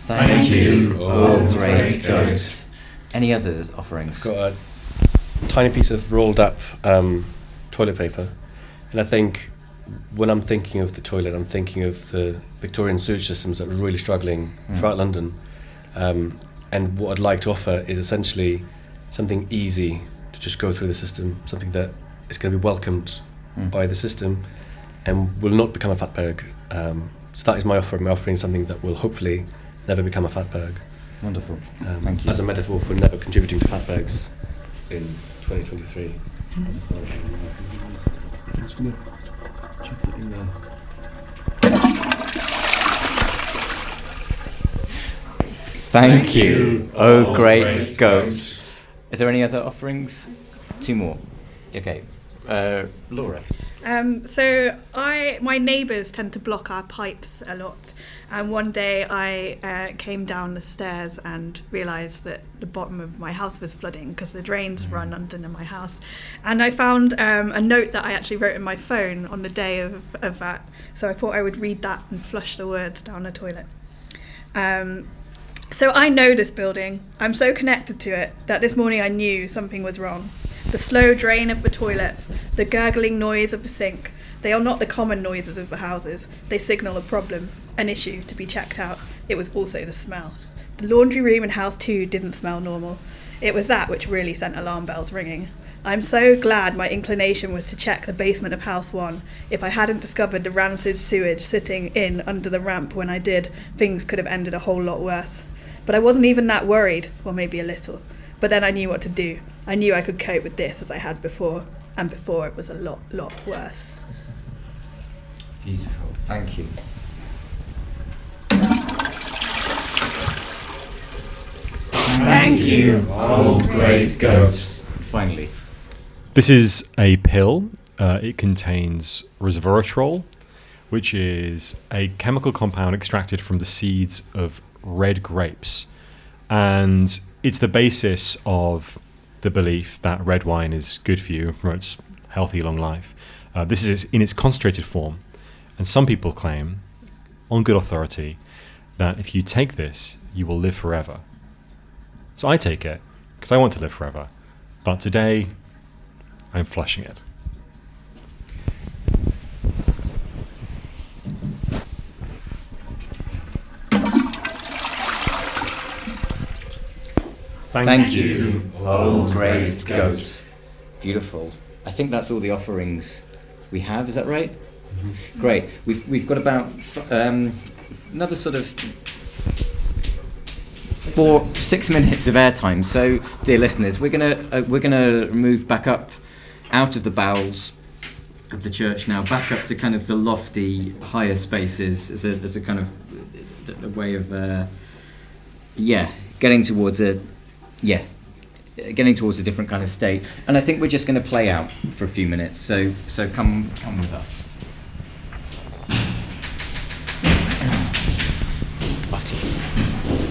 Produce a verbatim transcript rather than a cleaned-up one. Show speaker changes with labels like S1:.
S1: Thank you, oh great goat. Any other offerings?
S2: Got a tiny piece of rolled up um, toilet paper, and I think when I'm thinking of the toilet, I'm thinking of the Victorian sewage systems that are really struggling mm. throughout London. Um, and what I'd like to offer is essentially something easy to just go through the system, something that is going to be welcomed mm. by the system and will not become a fatberg. Um, so that is my offer. I'm offering something that will hopefully never become a fatberg.
S1: Wonderful.
S2: Um,
S1: Thank you.
S2: As a metaphor for never contributing to fatbergs in twenty twenty-three.
S1: Thank you, oh great goat. Are there any other offerings? Two more. Okay, uh, Laura.
S3: Um, so I, my neighbours tend to block our pipes a lot, and one day I uh, came down the stairs and realised that the bottom of my house was flooding because the drains run under my house, and I found um, a note that I actually wrote in my phone on the day of, of that, so I thought I would read that and flush the words down the toilet. Um, so I know this building. I'm so connected to it that this morning I knew something was wrong. The slow drain of the toilets, the gurgling noise of the sink, they are not the common noises of the houses. They signal a problem, an issue to be checked out. It was also the smell. The laundry room in house two didn't smell normal. It was that which really sent alarm bells ringing. I'm so glad my inclination was to check the basement of house one. If I hadn't discovered the rancid sewage sitting in under the ramp when I did, things could have ended a whole lot worse. But I wasn't even that worried, or maybe a little. But then I knew what to do. I knew I could cope with this as I had before, and before it was a lot, lot worse.
S1: Beautiful, thank you.
S4: Thank you, oh great goat.
S1: Finally.
S5: This is a pill. Uh, it contains resveratrol, which is a chemical compound extracted from the seeds of red grapes. And it's the basis of the belief that red wine is good for you and promotes healthy, long life. Uh, this is in its concentrated form. And some people claim, on good authority, that if you take this, you will live forever. So I take it because I want to live forever. But today, I'm flushing it.
S1: Thank, Thank you, you, oh great goat. Beautiful. I think that's all the offerings we have. Is that right? Mm-hmm. Great. We've we've got about um, another sort of four six minutes of airtime. So, dear listeners, we're gonna uh, we're gonna move back up out of the bowels of the church now, back up to kind of the lofty, higher spaces as a as a kind of a way of uh, yeah, getting towards a yeah, getting towards a different kind of state. And I think we're just going to play out for a few minutes. So so come come with us.